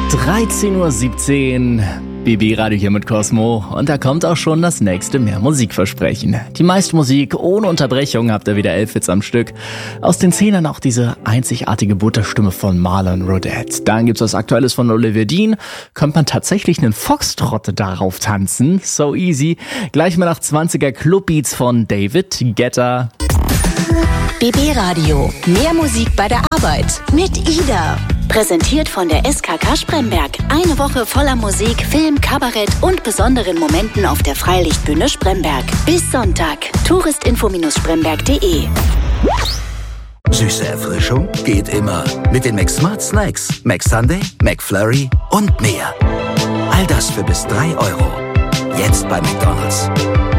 13:17 Uhr, BB Radio hier mit Cosmo und da kommt auch schon das nächste Mehr Musikversprechen. Die meiste Musik ohne Unterbrechung, habt ihr wieder 11 Hits am Stück. Aus den 10ern auch diese einzigartige Butterstimme von Marlon Rodette. Dann gibt's was Aktuelles von Oliver Dean. Könnte man tatsächlich einen Foxtrott darauf tanzen? So easy. Gleich mal nach 20er Clubbeats von David Guetta. BB Radio. Mehr Musik bei der Arbeit. Mit Ida. Präsentiert von der SKK Spremberg. Eine Woche voller Musik, Film, Kabarett und besonderen Momenten auf der Freilichtbühne Spremberg. Bis Sonntag. Touristinfo-spremberg.de. Süße Erfrischung geht immer. Mit den McSmart Snacks, McSunday, McFlurry und mehr. All das für bis 3 Euro. Jetzt bei McDonald's.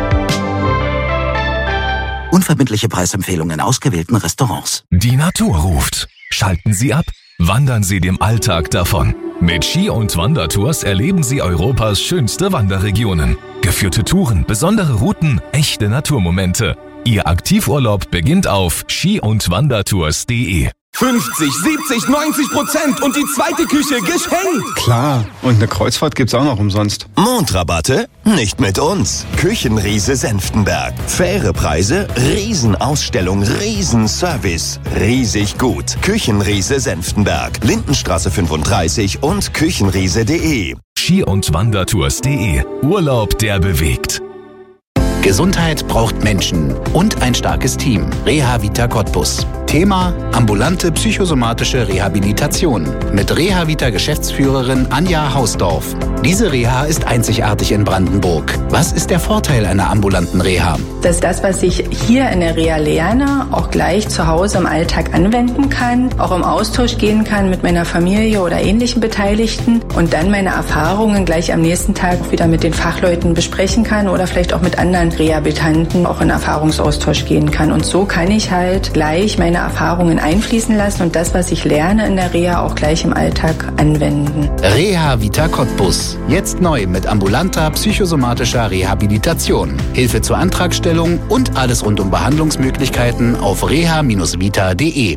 Unverbindliche Preisempfehlungen in ausgewählten Restaurants. Die Natur ruft. Schalten Sie ab. Wandern Sie dem Alltag davon. Mit Ski- und Wandertours erleben Sie Europas schönste Wanderregionen. Geführte Touren, besondere Routen, echte Naturmomente. Ihr Aktivurlaub beginnt auf ski-und-wandertours.de. 50, 70, 90% und die zweite Küche geschenkt! Klar, und eine Kreuzfahrt gibt's auch noch umsonst. Mondrabatte? Nicht mit uns. Küchenriese Senftenberg. Faire Preise, Riesenausstellung, Riesenservice. Riesig gut. Küchenriese Senftenberg. Lindenstraße 35 und küchenriese.de. Ski-und-wandertours.de. Urlaub, der bewegt. Gesundheit braucht Menschen und ein starkes Team. Reha-Vita Cottbus. Thema: ambulante psychosomatische Rehabilitation. Mit Reha-Vita-Geschäftsführerin Anja Hausdorf. Diese Reha ist einzigartig in Brandenburg. Was ist der Vorteil einer ambulanten Reha? Dass das, was ich hier in der Reha lerne, auch gleich zu Hause im Alltag anwenden kann, auch im Austausch gehen kann mit meiner Familie oder ähnlichen Beteiligten und dann meine Erfahrungen gleich am nächsten Tag wieder mit den Fachleuten besprechen kann oder vielleicht auch mit anderen Rehabilitanten auch in Erfahrungsaustausch gehen kann. Und so kann ich halt gleich meine Erfahrungen einfließen lassen und das, was ich lerne in der Reha, auch gleich im Alltag anwenden. Reha-Vita Cottbus. Jetzt neu mit ambulanter psychosomatischer Rehabilitation. Hilfe zur Antragstellung und alles rund um Behandlungsmöglichkeiten auf reha-vita.de.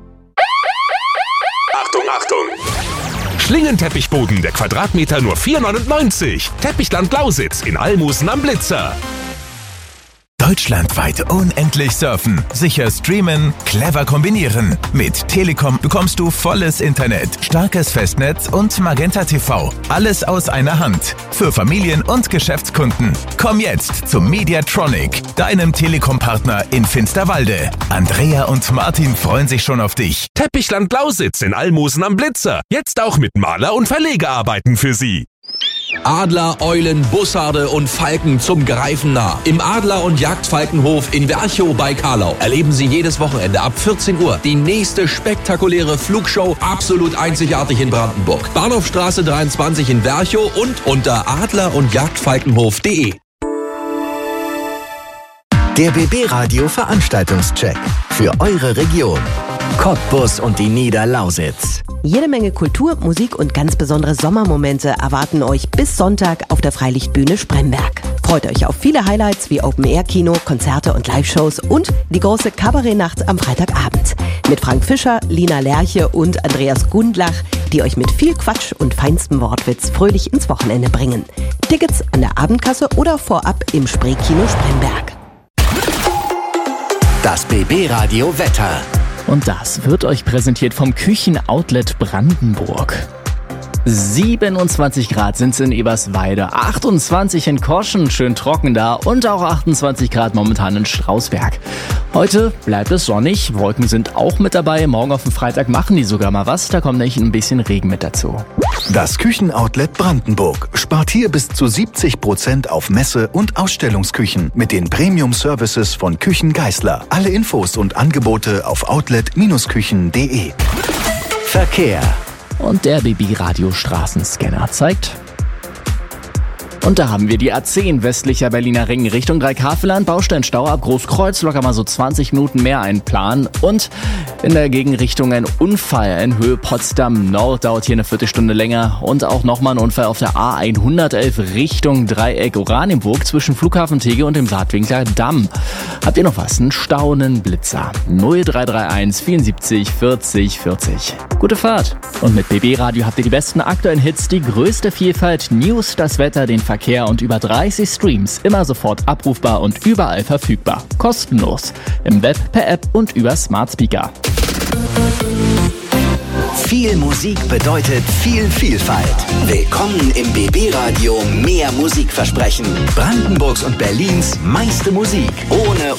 Achtung, Achtung! Schlingenteppichboden, der Quadratmeter nur 4,99. Teppichland Lausitz in Almusen am Blitzer. Deutschlandweit unendlich surfen, sicher streamen, clever kombinieren. Mit Telekom bekommst du volles Internet, starkes Festnetz und Magenta TV. Alles aus einer Hand. Für Familien und Geschäftskunden. Komm jetzt zum Mediatronic, deinem Telekom-Partner in Finsterwalde. Andrea und Martin freuen sich schon auf dich. Teppichland Lausitz in Almusen am Blitzer. Jetzt auch mit Maler- und Verlegearbeiten für Sie. Adler, Eulen, Bussarde und Falken zum Greifen nah. Im Adler- und Jagdfalkenhof in Werchow bei Karlau erleben Sie jedes Wochenende ab 14 Uhr die nächste spektakuläre Flugshow, absolut einzigartig in Brandenburg. Bahnhofstraße 23 in Werchow und unter adler- und jagdfalkenhof.de. Der BB Radio Veranstaltungscheck für eure Region. Cottbus und die Niederlausitz. Jede Menge Kultur, Musik und ganz besondere Sommermomente erwarten euch bis Sonntag auf der Freilichtbühne Spremberg. Freut euch auf viele Highlights wie Open-Air-Kino, Konzerte und Live-Shows und die große Kabarettnacht am Freitagabend. Mit Frank Fischer, Lina Lerche und Andreas Gundlach, die euch mit viel Quatsch und feinstem Wortwitz fröhlich ins Wochenende bringen. Tickets an der Abendkasse oder vorab im Spreekino Spremberg. Das BB Radio Wetter. Und das wird euch präsentiert vom Küchenoutlet Brandenburg. 27 Grad sind es in Eberswalde, 28 in Korschen, schön trocken da und auch 28 Grad momentan in Strausberg. Heute bleibt es sonnig, Wolken sind auch mit dabei, morgen auf dem Freitag machen die sogar mal was, da kommt nämlich ein bisschen Regen mit dazu. Das Küchenoutlet Brandenburg spart hier bis zu 70% auf Messe- und Ausstellungsküchen mit den Premium-Services von Küchen Geissler. Alle Infos und Angebote auf outlet-küchen.de. Verkehr. Und der BB Radio Straßenscanner zeigt Und da haben wir die A10 westlicher Berliner Ring Richtung Dreikafelland, Bausteinstau ab Großkreuz, locker mal so 20 Minuten mehr einplanen. Und in der Gegenrichtung ein Unfall in Höhe Potsdam Nord, dauert hier eine Viertelstunde länger. Und auch nochmal ein Unfall auf der A111 Richtung Dreieck Oranienburg zwischen Flughafen Tegel und dem Saatwinkler Damm. Habt ihr noch was? Ein Stau, einen Blitzer? 0331 74 40 40. Gute Fahrt! Und mit BB Radio habt ihr die besten aktuellen Hits, die größte Vielfalt, News, das Wetter, den Verkehr und über 30 Streams. Immer sofort abrufbar und überall verfügbar. Kostenlos. Im Web, per App und über Smart Speaker. Viel Musik bedeutet viel Vielfalt. Willkommen im BB Radio Mehr Musikversprechen. Brandenburgs und Berlins meiste Musik. Ohne